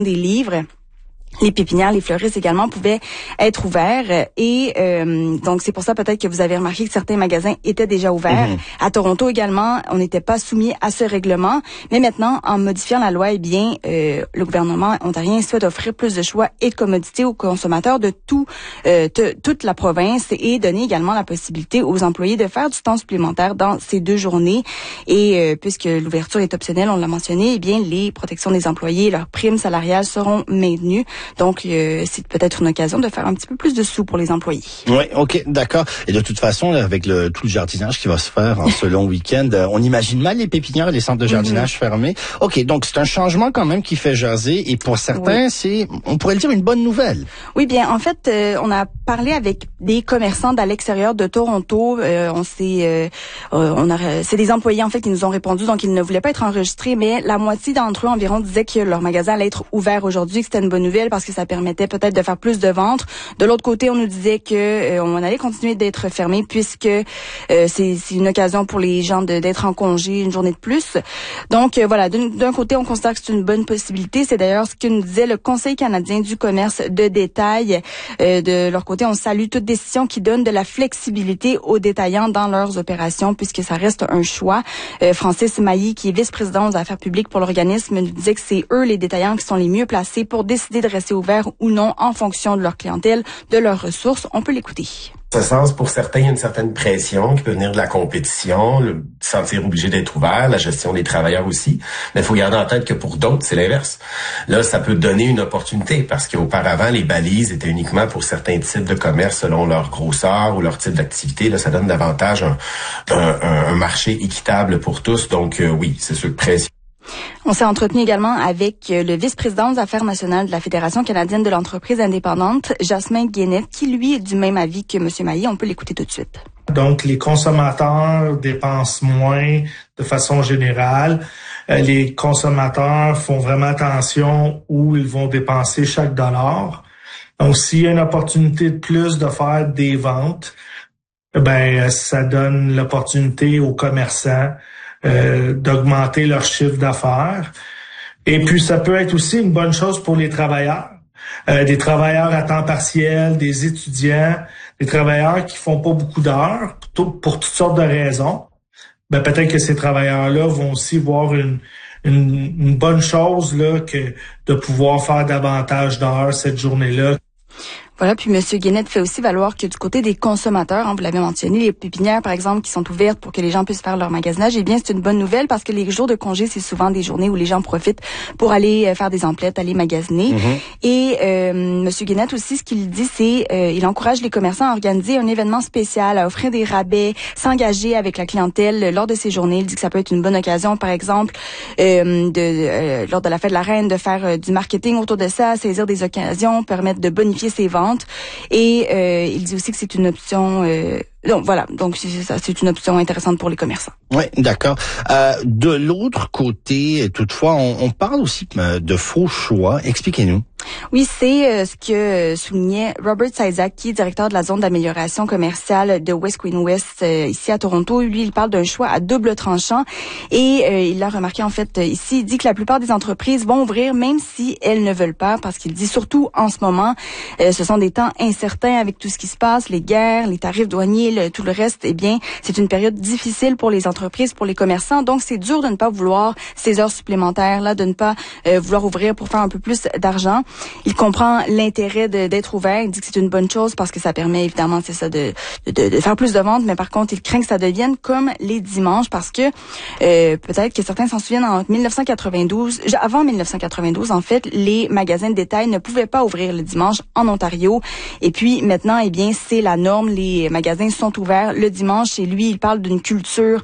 des livres. Les pépinières, les fleuristes également pouvaient être ouverts et donc c'est pour ça peut-être que vous avez remarqué que certains magasins étaient déjà ouverts. À Toronto également, on n'était pas soumis à ce règlement, mais maintenant en modifiant la loi, le gouvernement ontarien souhaite offrir plus de choix et de commodité aux consommateurs de toute la province et donner également la possibilité aux employés de faire du temps supplémentaire dans ces 2 journées. Et puisque l'ouverture est optionnelle, on l'a mentionné, les protections des employés, leurs primes salariales seront maintenues. Donc, c'est peut-être une occasion de faire un petit peu plus de sous pour les employés. Oui, OK, d'accord. Et de toute façon, avec tout le jardinage qui va se faire en ce long week-end, on imagine mal les pépinières et les centres de jardinage fermés. OK, donc c'est un changement quand même qui fait jaser et pour certains, c'est, on pourrait le dire, une bonne nouvelle. Oui, bien, en fait, on a parlé avec des commerçants à l'extérieur de Toronto. C'est des employés, en fait, qui nous ont répondu, donc ils ne voulaient pas être enregistrés, mais la moitié d'entre eux environ disaient que leur magasin allait être ouvert aujourd'hui, que c'était une bonne nouvelle parce que ça permettait peut-être de faire plus de ventes. De l'autre côté, on nous disait que on allait continuer d'être fermé puisque c'est une occasion pour les gens d'être en congé une journée de plus. Donc voilà, d'un côté, on considère que c'est une bonne possibilité. C'est d'ailleurs ce que nous disait le Conseil canadien du commerce de détail. De leur côté, on salue toute décision qui donne de la flexibilité aux détaillants dans leurs opérations puisque ça reste un choix. Francis Mailly, qui est vice-président aux affaires publiques pour l'organisme, nous disait que c'est eux, les détaillants, qui sont les mieux placés pour décider de rester ouverts ou non en fonction de leur clientèle, de leurs ressources. On peut l'écouter. En ce sens, pour certains, il y a une certaine pression qui peut venir de la compétition, le sentir obligé d'être ouvert, la gestion des travailleurs aussi. Mais il faut garder en tête que pour d'autres, c'est l'inverse. Là, ça peut donner une opportunité parce qu'auparavant, les balises étaient uniquement pour certains types de commerce selon leur grosseur ou leur type d'activité. Là, ça donne davantage un marché équitable pour tous. Donc oui, c'est sûr que pression. On s'est entretenu également avec le vice-président des affaires nationales de la Fédération canadienne de l'entreprise indépendante, Jasmin Guénette, qui lui est du même avis que M. Mailly. On peut l'écouter tout de suite. Donc, les consommateurs dépensent moins de façon générale. Les consommateurs font vraiment attention où ils vont dépenser chaque dollar. Donc, s'il y a une opportunité de plus de faire des ventes, ça donne l'opportunité aux commerçants d'augmenter leur chiffre d'affaires. Et puis, ça peut être aussi une bonne chose pour les travailleurs. Des travailleurs à temps partiel, des étudiants, des travailleurs qui font pas beaucoup d'heures pour toutes sortes de raisons. Peut-être que ces travailleurs-là vont aussi voir une bonne chose là que de pouvoir faire davantage d'heures cette journée-là. Voilà, puis M. Guénette fait aussi valoir que du côté des consommateurs, vous l'avez mentionné, les pépinières, par exemple, qui sont ouvertes pour que les gens puissent faire leur magasinage, c'est une bonne nouvelle parce que les jours de congé, c'est souvent des journées où les gens profitent pour aller faire des emplettes, aller magasiner. Et M. Guénette aussi, ce qu'il dit, c'est il encourage les commerçants à organiser un événement spécial, à offrir des rabais, s'engager avec la clientèle lors de ces journées. Il dit que ça peut être une bonne occasion, par exemple, lors de la fête de la Reine, de faire du marketing autour de ça, saisir des occasions, permettre de bonifier ses ventes. Et il dit aussi que c'est une option. Donc c'est une option intéressante pour les commerçants. Oui, d'accord. De l'autre côté, toutefois, on parle aussi de faux choix. Expliquez-nous. Oui, c'est ce que soulignait Robert Sysak, qui est directeur de la zone d'amélioration commerciale de West Queen West ici à Toronto. Lui, il parle d'un choix à double tranchant et il l'a remarqué en fait ici. Il dit que la plupart des entreprises vont ouvrir même si elles ne veulent pas, parce qu'il dit surtout en ce moment, ce sont des temps incertains avec tout ce qui se passe, les guerres, les tarifs douaniers, tout le reste. C'est une période difficile pour les entreprises, pour les commerçants. Donc, c'est dur de ne pas vouloir ces heures supplémentaires là, de ne pas vouloir ouvrir pour faire un peu plus d'argent. Il comprend l'intérêt d'être ouvert. Il dit que c'est une bonne chose parce que ça permet évidemment, c'est ça, de faire plus de ventes. Mais par contre, il craint que ça devienne comme les dimanches parce que peut-être que certains s'en souviennent avant 1992, en fait, les magasins de détail ne pouvaient pas ouvrir le dimanche en Ontario. Et puis maintenant, c'est la norme. Les magasins sont ouverts le dimanche. Et lui, il parle d'une culture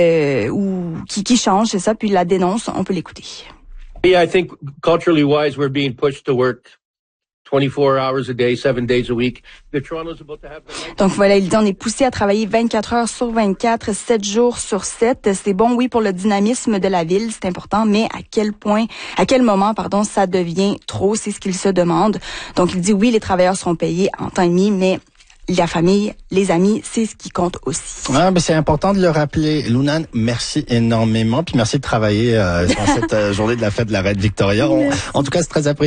qui change, c'est ça. Puis il la dénonce. On peut l'écouter. Yeah, I think culturally wise, we're being pushed to work 24 hours a day, 7 days a week. Toronto's about to have Donc voilà, il dit on est poussé à travailler 24 heures sur 24, 7 jours sur 7. C'est bon, oui, pour le dynamisme de la ville, c'est important, mais à quel moment, ça devient trop, c'est ce qu'il se demande. Donc il dit oui, les travailleurs seront payés en temps et demi, mais la famille, les amis, c'est ce qui compte aussi. C'est important de le rappeler. Lunane, merci énormément. Puis merci de travailler dans cette journée de la fête de la Reine Victoria. En tout cas, c'est très apprécié.